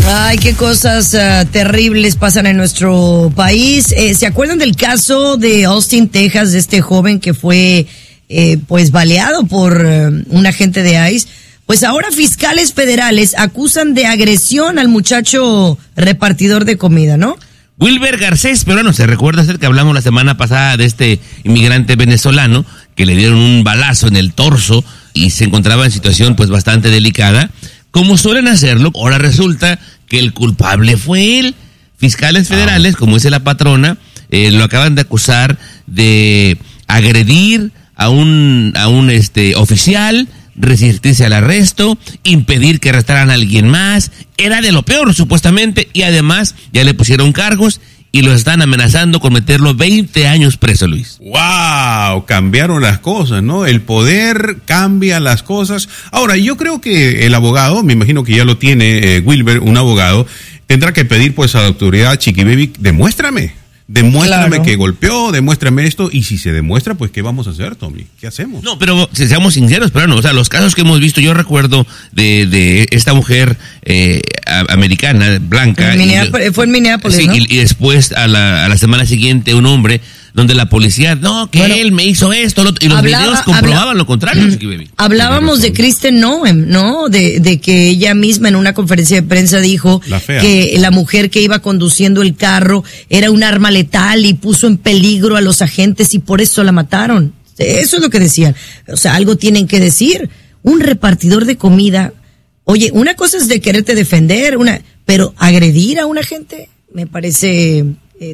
Ay, qué cosas terribles pasan en nuestro país. ¿Se acuerdan del caso de Austin, Texas, de este joven que fue pues baleado por un agente de ICE? Pues ahora fiscales federales acusan de agresión al muchacho repartidor de comida, ¿no? Wilber Garcés, pero no se recuerda ser que hablamos la semana pasada de este inmigrante venezolano que le dieron un balazo en el torso y se encontraba en situación pues bastante delicada. Como suelen hacerlo, ahora resulta que el culpable fue él. Fiscales federales, como dice la patrona, lo acaban de acusar de agredir a un oficial, resistirse al arresto, impedir que arrestaran a alguien más. Era de lo peor, supuestamente, y además ya le pusieron cargos y lo están amenazando con meterlo 20 años preso, Luis. ¡Wow! Cambiaron las cosas, ¿no? El poder cambia las cosas. Ahora, yo creo que el abogado, me imagino que ya lo tiene Wilber, un abogado, tendrá que pedir pues a la autoridad, Chiqui Baby, demuéstrame claro, que golpeó, demuéstrame esto, y si se demuestra, pues ¿qué vamos a haer, Tommy? ¿Qué hacemos? No, pero seamos sinceros, pero no, o sea, los casos que hemos visto, yo recuerdo de esta mujer americana, blanca. Fue en Minneapolis, sí, ¿no? y después a la semana siguiente un hombre donde la policía, él me hizo esto, y los videos comprobaban lo contrario, Chiqui Baby. Hablábamos de Kristen Noem, ¿no? De que ella misma en una conferencia de prensa dijo que la mujer que iba conduciendo el carro era un arma letal y puso en peligro a los agentes y por eso la mataron. Eso es lo que decían. O sea, algo tienen que decir. Un repartidor de comida, oye, una cosa es de quererte defender, pero agredir a un agente me parece